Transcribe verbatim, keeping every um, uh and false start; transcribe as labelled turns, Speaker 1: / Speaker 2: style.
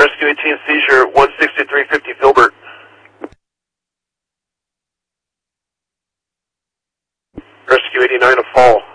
Speaker 1: Rescue eighteen seizure, one sixty-three fifty Filbert. Rescue eighty-nine a fall.